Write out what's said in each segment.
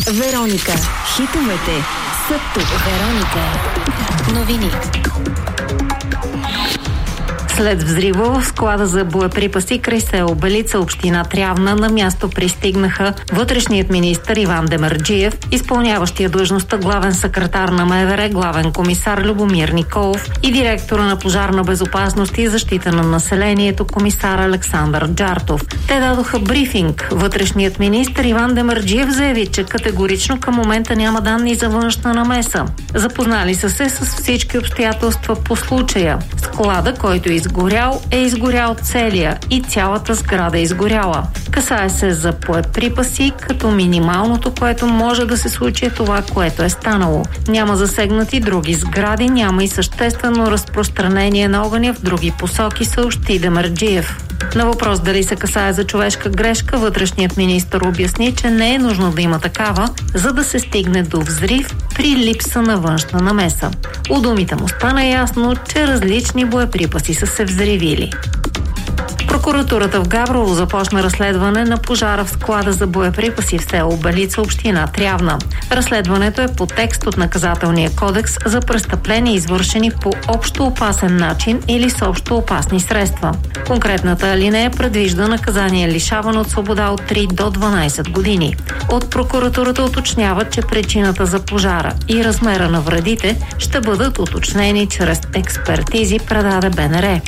Вероника. Хитовете са тук. Вероника. Новини. След взрива в склада за боеприпаси край село Белица, община Трявна, на място пристигнаха вътрешният министър Иван Демерджиев, изпълняващия длъжността главен секретар на МВР, главен комисар Любомир Николов и директора на пожарна безопасност и защита на населението комисар Александър Джартов. Те дадоха брифинг. Вътрешният министър Иван Демерджиев заяви, че категорично към момента няма данни за външна намеса. Запознали са се с всички обстоятелства по случая. Склада, който е изгорял целия и цялата сграда е изгоряла. Касае се за боеприпаси, като минималното, което може да се случи, е това, което е станало. Няма засегнати други сгради, няма и съществено разпространение на огъня в други посоки, съобщи Демерджиев. На въпрос дали се касае за човешка грешка, вътрешният министър обясни, че не е нужно да има такава, за да се стигне до взрив при липса на външна намеса. У думите му стана ясно, че различни боеприпаси са се взривили. Прокуратурата в Габрово започна разследване на пожара в склада за боеприпаси в село Белица, община Трявна. Разследването е по текст от Наказателния кодекс за престъпления, извършени по общо опасен начин или с общо опасни средства. Конкретната алинея предвижда наказание лишаване от свобода от 3 до 12 години. От прокуратурата уточняват, че причината за пожара и размера на вредите ще бъдат уточнени чрез експертизи, предаде БНР.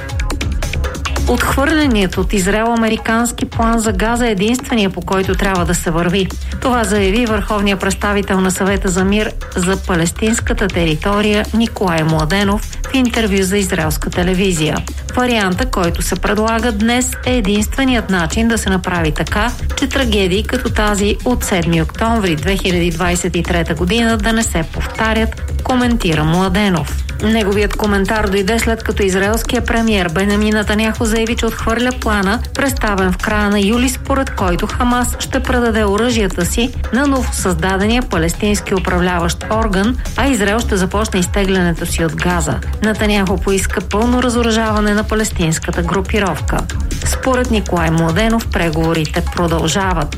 Отхвърленият от Израел американски план за Газа е единствения, по който трябва да се върви. Това заяви върховният представител на Съвета за мир за палестинската територия Николай Младенов в интервю за израелска телевизия. Варианта, който се предлага днес, е единственият начин да се направи така, че трагедии като тази от 7 октомври 2023 година да не се повтарят, коментира Младенов. Неговият коментар дойде след като израелският премиер Бенямин Нетаняху заяви, че отхвърля плана, представен в края на юли, според който Хамас ще предаде оръжията си на новосъздадения палестински управляващ орган, а Израел ще започне изтеглянето си от Газа. Нетаняху поиска пълно разоръжаване на палестинската групировка. Според Николай Младенов преговорите продължават.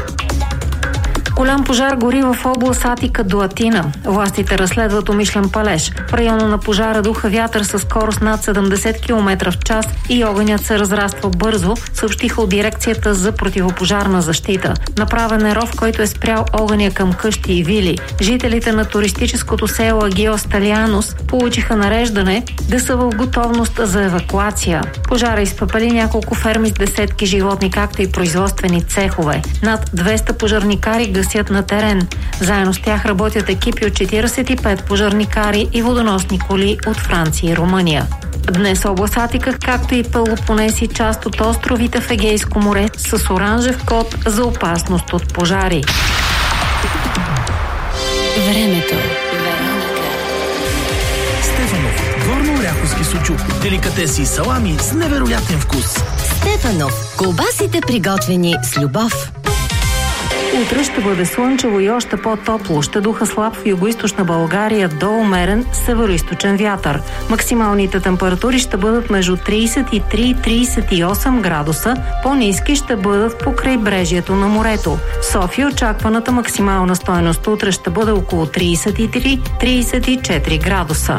Голям пожар гори в област Атика до Атина. Властите разследват умишлен палеж. В района на пожара духа вятър със скорост над 70 км в час и огънят се разраства бързо, съобщиха от дирекцията за противопожарна защита. Направен е ров, който е спрял огъня към къщи и вили. Жителите на туристическото село Агио Сталианус получиха нареждане да са в готовност за евакуация. Пожара изпепели няколко ферми с десетки животни, както и производствени цехове. Над 200 пожарникари гасят на терен. Заедно с тях работят екипи от 45 пожарникари и водоносни коли от Франция и Румъния. Днес област Атика, както и Пелопонес и част от островите в Егейско море, с оранжев код за опасност от пожари. Времето. Стефанов. Горно-оряховски сучук. Деликатеси и салами с невероятен вкус. Стефанов. Колбасите, приготвени с любов. Утре ще бъде слънчево и още по-топло. Ще духа слаб в югоизточна България до умерен североизточен вятър. Максималните температури ще бъдат между 33 и 38 градуса. По-ниски ще бъдат по крайбрежието на морето. В София очакваната максимална стойност утре ще бъде около 33-34 градуса.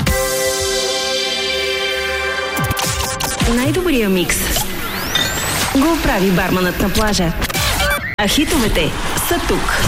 Най-добрия микс го прави барманът на плажа. А хитовете са тук.